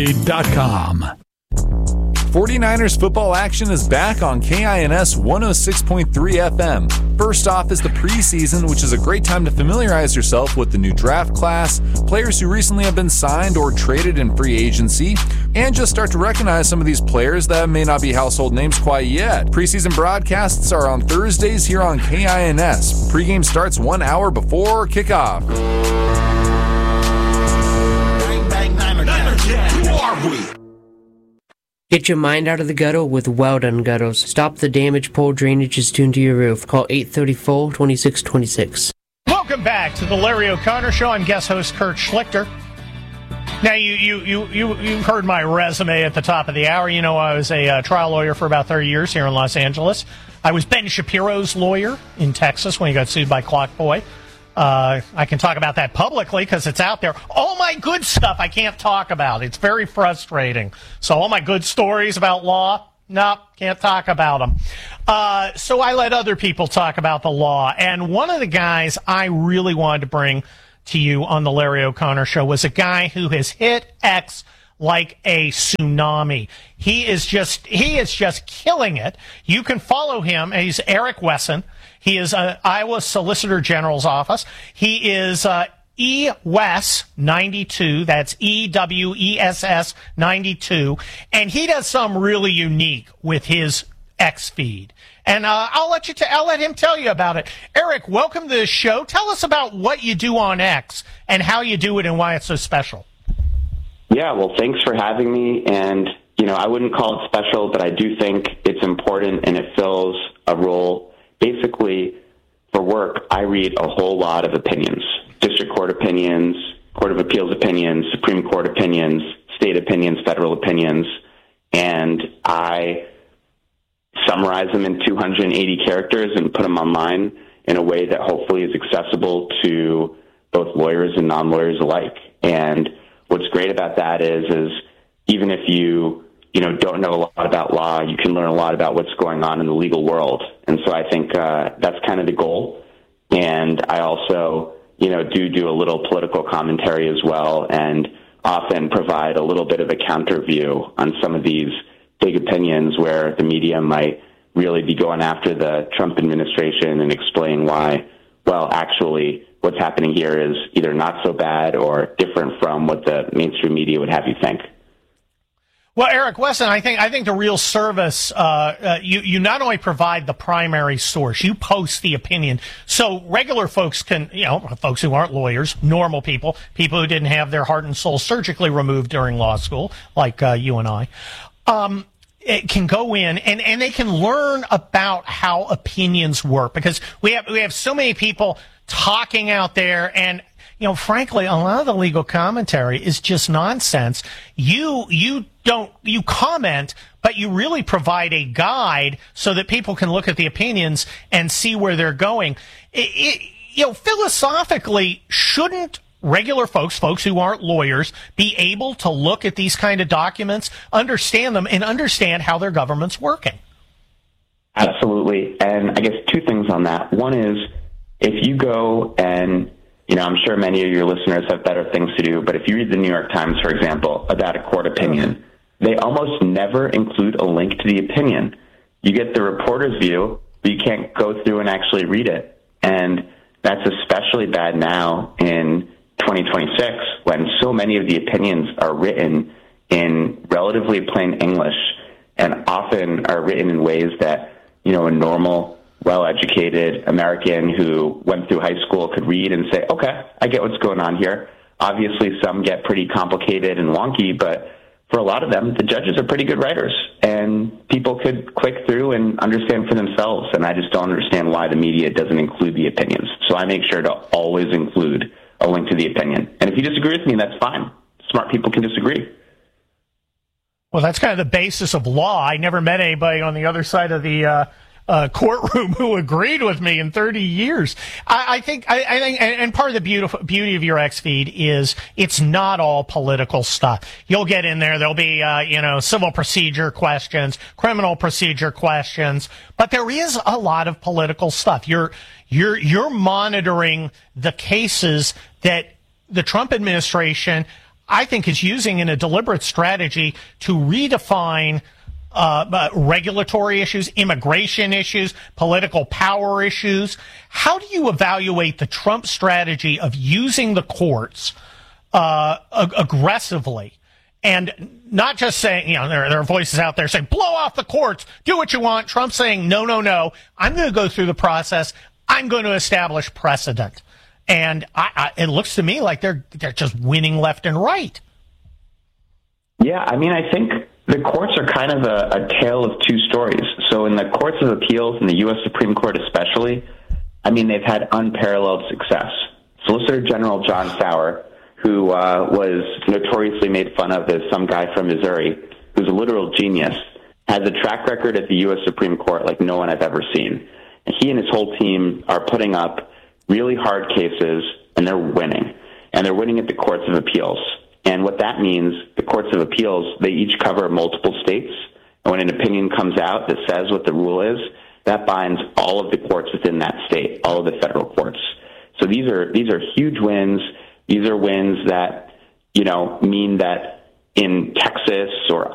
KINS.com. 49ers football action is back on KINS 106.3 FM. First off is the preseason, which is a great time to familiarize yourself with the new draft class, players who recently have been signed or traded in free agency, and just start to recognize some of these players that may not be household names quite yet. Preseason broadcasts are on Thursdays here on KINS. Pregame starts 1 hour before kickoff. Bang, bang, Niner Jam. Who are we? Get your mind out of the gutter with Well Done Gutters. Stop the damage. Poor drainage is tuned to your roof. Call 834-2626. Welcome back to the Larry O'Connor Show. I'm guest host Kurt Schlichter. Now, you heard my resume at the top of the hour. You know, I was a trial lawyer for about 30 years here in Los Angeles. I was Ben Shapiro's lawyer in Texas when he got sued by Clock Boy. I can talk about that publicly because it's out there. All my good stuff I can't talk about. It's very frustrating. So all my good stories about law, nope, can't talk about them. So I let other people talk about the law. And one of the guys I really wanted to bring to you on the Larry O'Connor Show was a guy who has hit X like a tsunami. He is just killing it. You can follow him. He's Eric Wesson. He is Iowa Solicitor General's office. He is EWESS 92. That's EWESS 92. And he does some really unique with his X feed. And I'll let him tell you about it. Eric, welcome to the show. Tell us about what you do on X and how you do it and why it's so special. Yeah, well, thanks for having me. And, you know, I wouldn't call it special, but I do think it's important and it fills a role. Basically, for work, I read a whole lot of opinions. District Court opinions, Court of Appeals opinions, Supreme Court opinions, state opinions, federal opinions, and I summarize them in 280 characters and put them online in a way that hopefully is accessible to both lawyers and non-lawyers alike. And what's great about that is even if you don't know a lot about law, you can learn a lot about what's going on in the legal world. And so I think that's kind of the goal. And I also, do a little political commentary as well, and often provide a little bit of a counter view on some of these big opinions where the media might really be going after the Trump administration and explain why, well, actually, what's happening here is either not so bad or different from what the mainstream media would have you think. Well, Eric Wesson, I think the real service, you not only provide the primary source, you post the opinion. So regular folks can, folks who aren't lawyers, normal people who didn't have their heart and soul surgically removed during law school, like you and I, it can go in and they can learn about how opinions work, because we have so many people talking out there, and frankly, a lot of the legal commentary is just nonsense. You comment, but you really provide a guide so that people can look at the opinions and see where they're going. Philosophically, shouldn't regular folks who aren't lawyers, be able to look at these kind of documents, understand them, and understand how their government's working? Absolutely. And I guess two things on that. One is, if you go and I'm sure many of your listeners have better things to do, but if you read the New York Times, for example, about a court opinion, they almost never include a link to the opinion. You get the reporter's view, but you can't go through and actually read it. And that's especially bad now in 2026, when so many of the opinions are written in relatively plain English and often are written in ways that, a normal, well-educated American who went through high school could read and say, okay, I get what's going on here. Obviously, some get pretty complicated and wonky, but for a lot of them, the judges are pretty good writers, and people could click through and understand for themselves, and I just don't understand why the media doesn't include the opinions. So I make sure to always include a link to the opinion. And if you disagree with me, that's fine. Smart people can disagree. Well, that's kind of the basis of law. I never met anybody on the other side of the courtroom who agreed with me in 30 years. I think, and part of the beauty of your X feed is it's not all political stuff. You'll get in there, there'll be, civil procedure questions, criminal procedure questions, but there is a lot of political stuff. You're monitoring the cases that the Trump administration, I think is using in a deliberate strategy to redefine regulatory issues, immigration issues, political power issues. How do you evaluate the Trump strategy of using the courts aggressively? And not just saying, there are voices out there saying, blow off the courts, do what you want. Trump saying, no, I'm going to go through the process. I'm going to establish precedent. And it looks to me like they're just winning left and right. Yeah, I mean, I think the courts are kind of a tale of two stories. So in the courts of appeals, in the U.S. Supreme Court especially, I mean, they've had unparalleled success. Solicitor General John Sauer, who was notoriously made fun of as some guy from Missouri, who's a literal genius, has a track record at the U.S. Supreme Court like no one I've ever seen. And he and his whole team are putting up really hard cases, and they're winning. And they're winning at the courts of appeals. And what that means, the courts of appeals, they each cover multiple states. And when an opinion comes out that says what the rule is, that binds all of the courts within that state, all of the federal courts. So these are huge wins. These are wins that, mean that in Texas or